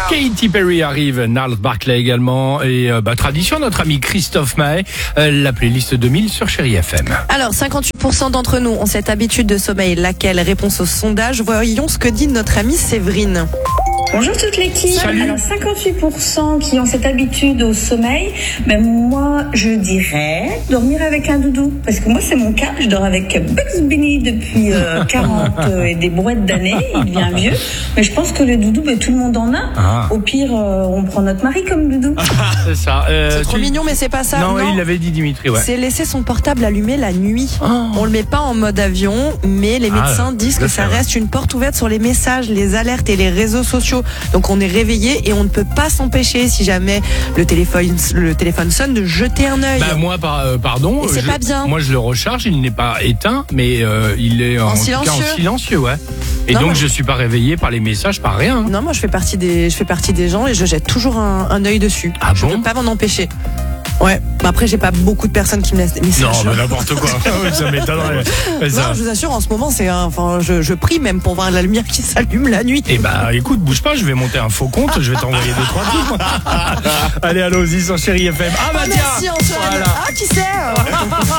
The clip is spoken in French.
Katy Perry arrive, Gnarls Barclay également et tradition, notre ami Christophe Maé, la playlist 2000 sur Chéri FM. Alors, 58% d'entre nous ont cette habitude de sommeil. Laquelle? Réponse au sondage. Voyons ce que dit notre amie Séverine. Bonjour toute l'équipe. Salut. Alors 58% qui ont cette habitude au sommeil, mais moi je dirais dormir avec un doudou. Parce que moi c'est mon cas, je dors avec Bugs Bunny depuis 40 et des brouettes d'années, il devient vieux. Mais je pense que le doudou, tout le monde en a. Ah. Au pire, on prend notre mari comme doudou. C'est ça. C'est trop mignon, mais c'est pas ça. Non, il l'avait dit Dimitri, ouais. C'est laisser son portable allumé la nuit. Oh. On le met pas en mode avion, mais les médecins disent que ça faire, ouais. reste une porte ouverte sur les messages, les alertes et les réseaux sociaux. Donc on est réveillé et on ne peut pas s'empêcher, si jamais le téléphone sonne, de jeter un œil. Moi, pardon. Et c'est pas bien. Moi, je le recharge, il n'est pas éteint, mais il est en tout cas silencieux. en silencieux, ouais. Et Non, donc, moi- je suis pas réveillé par les messages, par rien. Non, moi je fais partie des gens et je jette toujours un œil dessus. Ah je bon peux pas m'en empêcher. Ouais. Après, j'ai pas beaucoup de personnes qui me laissent des messages. Non, mais n'importe quoi. Ça m'étonnerait. Mais ça- Non, je vous assure, en ce moment, je prie même pour voir la lumière qui s'allume la nuit. Eh écoute, bouge pas, je vais monter un faux compte, je vais t'envoyer 2-3 trucs. Allez, allons-y sur Chéri FM. Ah bah tiens. Merci Antoine. Voilà. Ah, qui sait